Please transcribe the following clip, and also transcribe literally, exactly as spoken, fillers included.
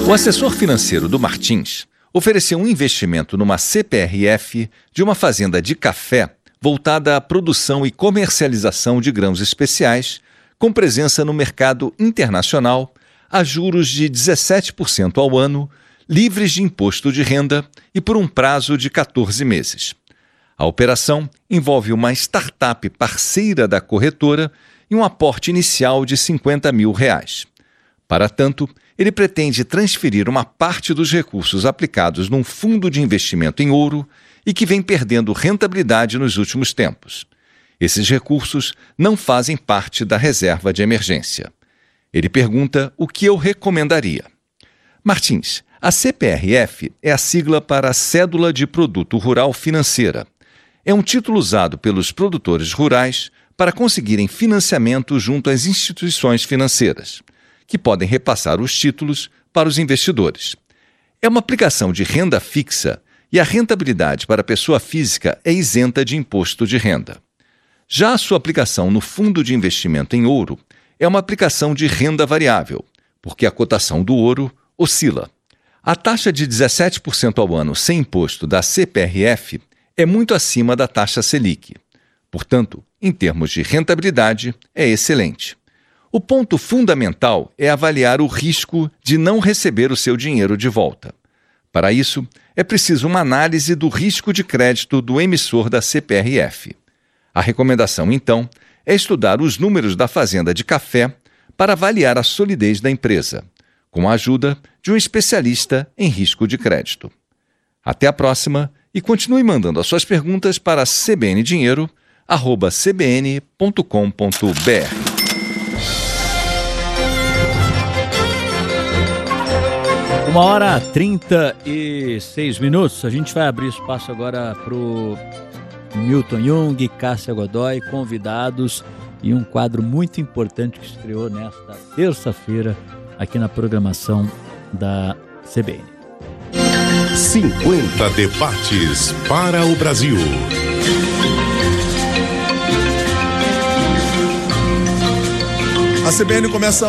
O assessor financeiro do Martins ofereceu um investimento numa C P R F de uma fazenda de café voltada à produção e comercialização de grãos especiais, com presença no mercado internacional, a juros de dezessete por cento ao ano, livres de imposto de renda e por um prazo de quatorze meses. A operação envolve uma startup parceira da corretora e um aporte inicial de cinquenta mil reais. Para tanto, ele pretende transferir uma parte dos recursos aplicados num fundo de investimento em ouro e que vem perdendo rentabilidade nos últimos tempos. Esses recursos não fazem parte da reserva de emergência. Ele pergunta o que eu recomendaria. Martins, a C P R F é a sigla para Cédula de Produto Rural Financeira. É um título usado pelos produtores rurais para conseguirem financiamento junto às instituições financeiras, que podem repassar os títulos para os investidores. É uma aplicação de renda fixa e a rentabilidade para a pessoa física é isenta de imposto de renda. Já a sua aplicação no fundo de investimento em ouro é uma aplicação de renda variável, porque a cotação do ouro oscila. A taxa de dezessete por cento ao ano sem imposto da C P R F é muito acima da taxa Selic. Portanto, em termos de rentabilidade, é excelente. O ponto fundamental é avaliar o risco de não receber o seu dinheiro de volta. Para isso, é preciso uma análise do risco de crédito do emissor da C P R F. A recomendação, então, é estudar os números da fazenda de café para avaliar a solidez da empresa, com a ajuda de um especialista em risco de crédito. Até a próxima e continue mandando as suas perguntas para c b n dinheiro arroba c b n ponto com ponto b r. Uma hora trinta e seis minutos. A gente vai abrir espaço agora para o Milton Jung, Cássia Godoy, convidados e um quadro muito importante que estreou nesta terça-feira aqui na programação da C B N. cinquenta debates para o Brasil. A C B N começa